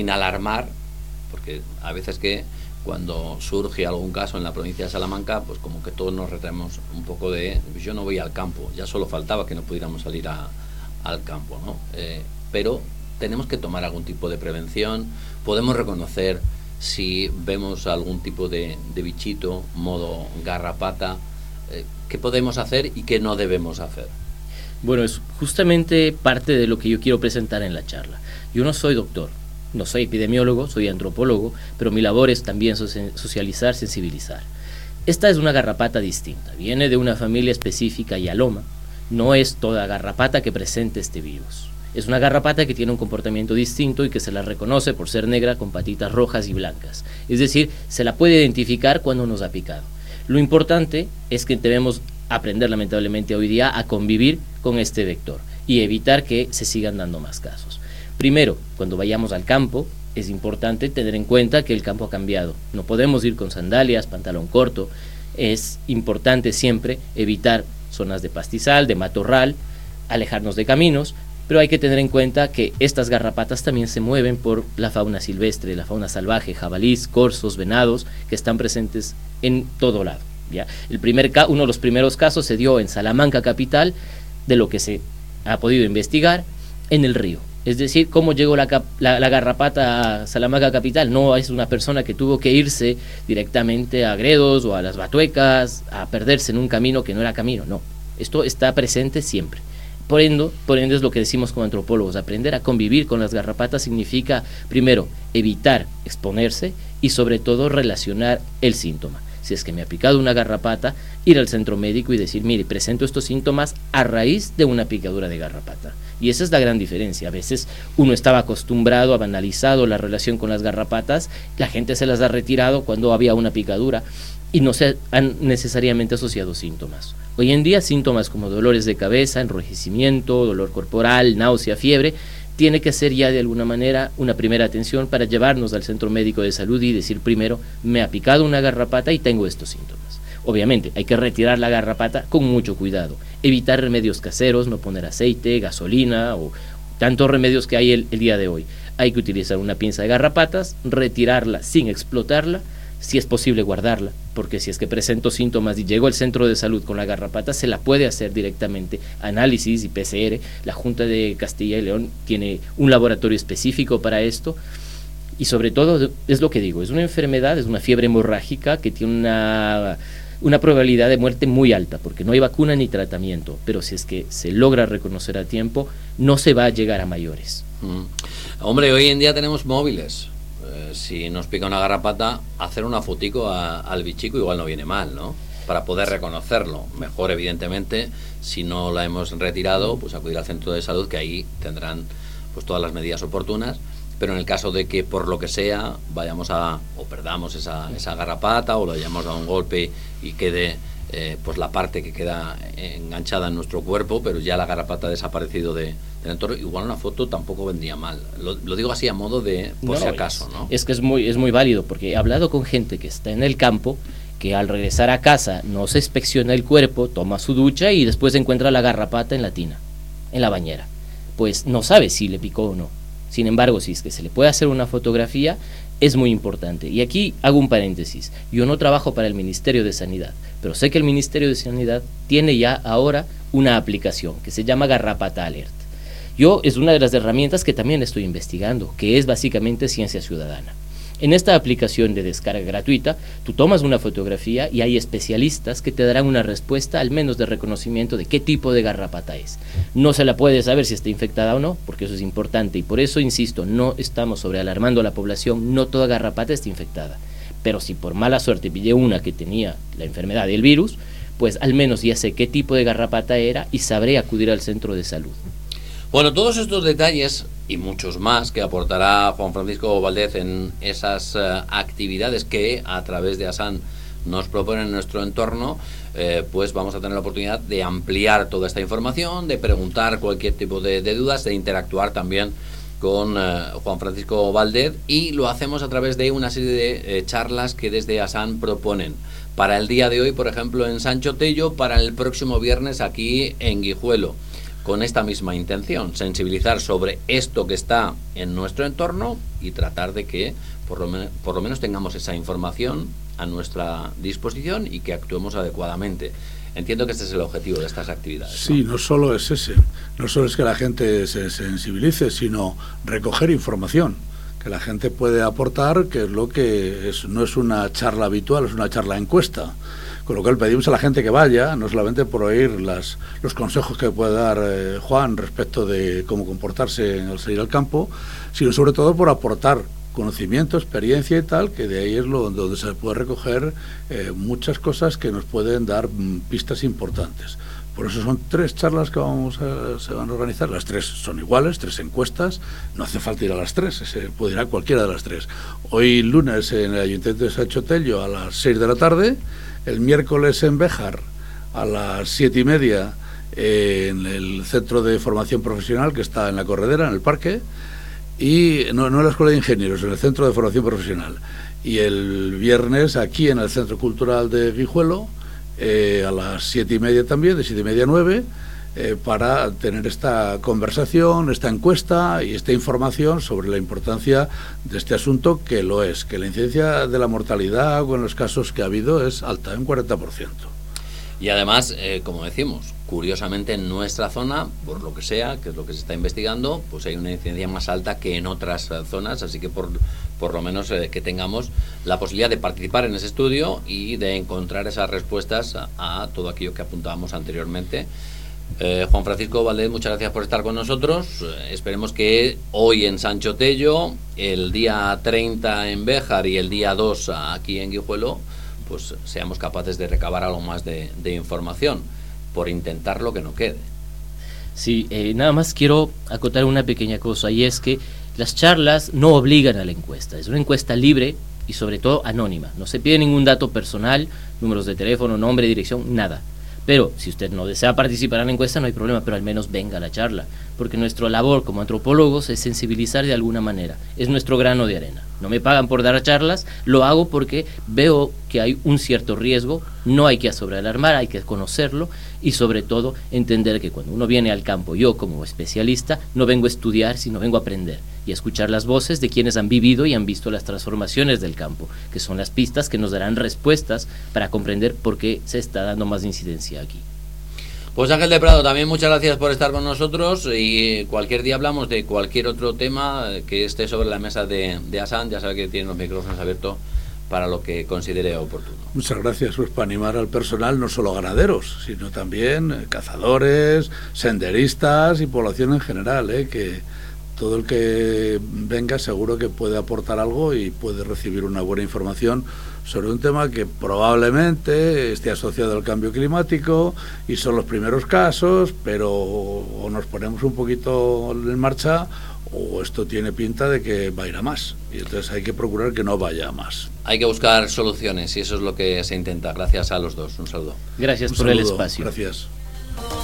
sin alarmar, porque a veces que cuando surge algún caso en la provincia de Salamanca, pues como que todos nos retraemos un poco de, pues yo no voy al campo, ya solo faltaba que no pudiéramos salir al campo, ¿no? Pero tenemos que tomar algún tipo de prevención, podemos reconocer si vemos algún tipo de bichito, modo garrapata, qué podemos hacer y qué no debemos hacer. Bueno, es justamente parte de lo que yo quiero presentar en la charla. Yo no soy doctor, no soy epidemiólogo, soy antropólogo, pero mi labor es también socializar, sensibilizar. Esta es una garrapata distinta, viene de una familia específica, Yaloma, no es toda garrapata que presente este virus. Es una garrapata que tiene un comportamiento distinto y que se la reconoce por ser negra con patitas rojas y blancas. Es decir, se la puede identificar cuando nos ha picado. Lo importante es que debemos aprender lamentablemente hoy día a convivir con este vector y evitar que se sigan dando más casos. Primero, cuando vayamos al campo, es importante tener en cuenta que el campo ha cambiado. No podemos ir con sandalias, pantalón corto. Es importante siempre evitar zonas de pastizal, de matorral, alejarnos de caminos, pero hay que tener en cuenta que estas garrapatas también se mueven por la fauna silvestre, la fauna salvaje, jabalís, corzos, venados, que están presentes en todo lado, ¿ya? Uno de los primeros casos se dio en Salamanca capital, de lo que se ha podido investigar, en el río. Es decir, cómo llegó la garrapata a Salamanca capital. No es una persona que tuvo que irse directamente a Gredos o a las Batuecas a perderse en un camino que no era camino, no. Esto está presente siempre. Por ende es lo que decimos como antropólogos, aprender a convivir con las garrapatas significa, primero, evitar exponerse y sobre todo relacionar el síntoma. Si es que me ha picado una garrapata, ir al centro médico y decir, mire, presento estos síntomas a raíz de una picadura de garrapata. Y esa es la gran diferencia. A veces uno estaba acostumbrado, ha banalizado la relación con las garrapatas, la gente se las ha retirado cuando había una picadura y no se han necesariamente asociado síntomas. Hoy en día síntomas como dolores de cabeza, enrojecimiento, dolor corporal, náusea, fiebre, tiene que ser ya de alguna manera una primera atención para llevarnos al centro médico de salud y decir primero, me ha picado una garrapata y tengo estos síntomas. Obviamente hay que retirar la garrapata con mucho cuidado, evitar remedios caseros, no poner aceite, gasolina o tantos remedios que hay el día de hoy. Hay que utilizar una pinza de garrapatas, retirarla sin explotarla, si es posible guardarla, porque si es que presento síntomas y llego al centro de salud con la garrapata, se la puede hacer directamente análisis y PCR. La Junta de Castilla y León tiene un laboratorio específico para esto y sobre todo, es lo que digo, es una enfermedad, es una fiebre hemorrágica que tiene una probabilidad de muerte muy alta, porque no hay vacuna ni tratamiento, pero si es que se logra reconocer a tiempo, no se va a llegar a mayores. Hombre, hoy en día tenemos móviles. Si nos pica una garrapata, hacer una fotico al bichico igual no viene mal, ¿no? Para poder reconocerlo. Mejor, evidentemente, si no la hemos retirado, pues acudir al centro de salud, que ahí tendrán pues todas las medidas oportunas. Pero en el caso de que por lo que sea vayamos o perdamos esa garrapata o le hayamos dado un golpe y quede pues la parte que queda enganchada en nuestro cuerpo, pero ya la garrapata ha desaparecido del entorno, igual una foto tampoco vendría mal. Lo digo así a modo de por si acaso, ¿no? Es que es muy válido, porque he hablado con gente que está en el campo, que al regresar a casa no se inspecciona el cuerpo, toma su ducha y después encuentra la garrapata en la tina, en la bañera. Pues no sabe si le picó o no. Sin embargo, si es que se le puede hacer una fotografía, es muy importante. Y aquí hago un paréntesis. Yo no trabajo para el Ministerio de Sanidad, pero sé que el Ministerio de Sanidad tiene ya ahora una aplicación que se llama Garrapata Alert. Es una de las herramientas que también estoy investigando, que es básicamente ciencia ciudadana. En esta aplicación de descarga gratuita, tú tomas una fotografía y hay especialistas que te darán una respuesta, al menos de reconocimiento de qué tipo de garrapata es. No se la puede saber si está infectada o no, porque eso es importante, y por eso, insisto, no estamos sobrealarmando a la población, no toda garrapata está infectada. Pero si por mala suerte pillé una que tenía la enfermedad del virus, pues al menos ya sé qué tipo de garrapata era y sabré acudir al centro de salud. Bueno, todos estos detalles y muchos más que aportará Juan Francisco Valdez en esas actividades que a través de ASAN nos proponen en nuestro entorno, pues vamos a tener la oportunidad de ampliar toda esta información, de preguntar cualquier tipo de dudas, de interactuar también con Juan Francisco Valdez, y lo hacemos a través de una serie de charlas que desde ASAN proponen. Para el día de hoy, por ejemplo, en Sancho Tello, para el próximo viernes aquí en Guijuelo. con esta misma intención, sensibilizar sobre esto que está en nuestro entorno y tratar de que por lo menos tengamos esa información a nuestra disposición y que actuemos adecuadamente. Entiendo que este es el objetivo de estas actividades, ¿no? Sí, no solo es ese, no solo es que la gente se sensibilice, sino recoger información que la gente puede aportar, que es lo que es, no es una charla habitual, es una charla encuesta. Con lo cual pedimos a la gente que vaya, no solamente por oír los consejos que puede dar Juan respecto de cómo comportarse al salir al campo, sino sobre todo por aportar conocimiento, experiencia y tal, que de ahí es donde se puede recoger muchas cosas que nos pueden dar pistas importantes. Por eso son 3 charlas que se van a organizar. Las 3 son iguales, 3 encuestas. No hace falta ir a las 3, se puede ir a cualquiera de las 3. Hoy lunes en el Ayuntamiento de Sancho Tello a las 6 de la tarde, el miércoles en Béjar a las 7:30 en el Centro de Formación Profesional que está en la Corredera, en el parque, y no en la Escuela de Ingenieros, en el Centro de Formación Profesional. Y el viernes aquí en el Centro Cultural de Guijuelo, a las 7:30 también, de 7:30 a 9, para tener esta conversación, esta encuesta y esta información sobre la importancia de este asunto, que lo es, que la incidencia de la mortalidad con los casos que ha habido es alta, un 40%. Y además, como decimos, curiosamente en nuestra zona, por lo que sea, que es lo que se está investigando, pues hay una incidencia más alta que en otras zonas, así que por lo menos que tengamos la posibilidad de participar en ese estudio y de encontrar esas respuestas a todo aquello que apuntábamos anteriormente. Juan Francisco Valdés, muchas gracias por estar con nosotros. Esperemos que hoy en Sancho Tello, el día 30 en Béjar y el día 2 aquí en Guijuelo, pues seamos capaces de recabar algo más de información, por intentar lo que no quede. Sí, nada más quiero acotar una pequeña cosa, y es que las charlas no obligan a la encuesta, es una encuesta libre y sobre todo anónima, no se pide ningún dato personal, números de teléfono, nombre, dirección, nada. Pero si usted no desea participar en la encuesta no hay problema, pero al menos venga a la charla, porque nuestra labor como antropólogos es sensibilizar de alguna manera, es nuestro grano de arena. No me pagan por dar charlas, lo hago porque veo que hay un cierto riesgo, no hay que sobrealarmar, hay que conocerlo y sobre todo entender que cuando uno viene al campo, yo como especialista, no vengo a estudiar, sino vengo a aprender y a escuchar las voces de quienes han vivido y han visto las transformaciones del campo, que son las pistas que nos darán respuestas para comprender por qué se está dando más incidencia aquí. Pues Ángel de Prado, también muchas gracias por estar con nosotros, y cualquier día hablamos de cualquier otro tema que esté sobre la mesa de Asan. Ya sabe que tiene los micrófonos abiertos para lo que considere oportuno. Muchas gracias, pues para animar al personal, no solo ganaderos, sino también cazadores, senderistas y población en general, que todo el que venga seguro que puede aportar algo y puede recibir una buena información sobre un tema que probablemente esté asociado al cambio climático y son los primeros casos, pero o nos ponemos un poquito en marcha o esto tiene pinta de que va a ir a más, y entonces hay que procurar que no vaya a más. Hay que buscar soluciones y eso es lo que se intenta. Gracias a los dos, un saludo. Gracias por el espacio. Gracias.